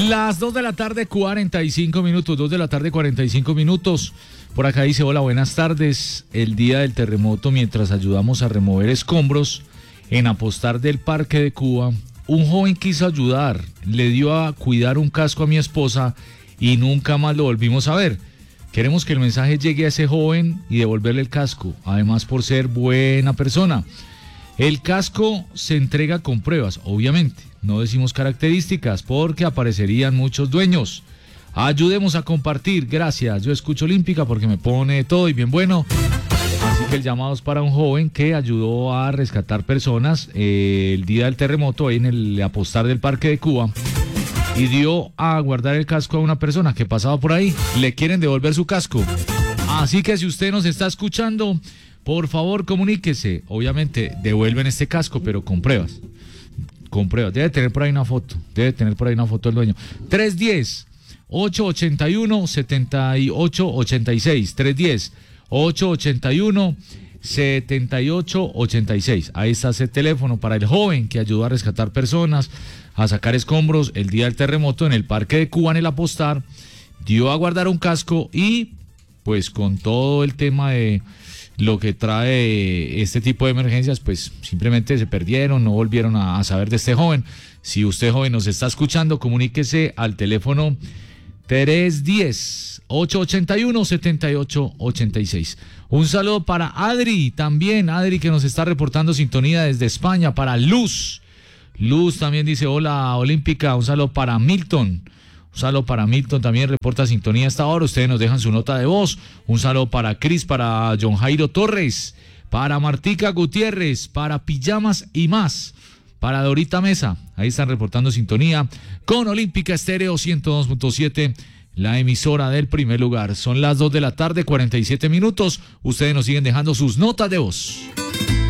Las 2 de la tarde, 45 minutos. 2 de la tarde, 45 minutos. Por acá dice: hola, buenas tardes. El día del terremoto, mientras ayudamos a remover escombros en Apostar del Parque de Cuba, un joven quiso ayudar, le dio a cuidar un casco a mi esposa y nunca más lo volvimos a ver. Queremos que el mensaje llegue a ese joven y devolverle el casco, además por ser buena persona. El casco se entrega con pruebas, obviamente. No decimos características porque aparecerían muchos dueños. Ayudemos a compartir, gracias. Yo escucho Olímpica porque me pone todo y bien bueno. Así que el llamado es para un joven que ayudó a rescatar personas el día del terremoto ahí en el Apostar del Parque de Cuba. Y dio a guardar el casco a una persona que pasaba por ahí. Le quieren devolver su casco. Así que si usted nos está escuchando, por favor comuníquese. Obviamente devuelven este casco, pero con pruebas. Con pruebas. Debe tener por ahí una foto. Debe tener por ahí una foto del dueño. 310-881-7886. 310-881-7886. Ahí está ese teléfono para el joven que ayudó a rescatar personas, a sacar escombros el día del terremoto en el Parque de Cuba, en el Apostar. Dio a guardar un casco y pues con todo el tema de lo que trae este tipo de emergencias, pues simplemente se perdieron, no volvieron a saber de este joven. Si usted, joven, nos está escuchando, comuníquese al teléfono 310-881-7886. Un saludo para Adri, también Adri, que nos está reportando sintonía desde España. Para Luz también dice: hola Olímpica. Un saludo para Milton. Un saludo para Milton, también reporta sintonía hasta ahora. Ustedes nos dejan su nota de voz. Un saludo para Cris, para John Jairo Torres, para Martica Gutiérrez, para Pijamas y más, para Dorita Mesa. Ahí están reportando sintonía con Olímpica Estéreo 102.7, la emisora del primer lugar. Son las 2 de la tarde, 47 minutos. Ustedes nos siguen dejando sus notas de voz.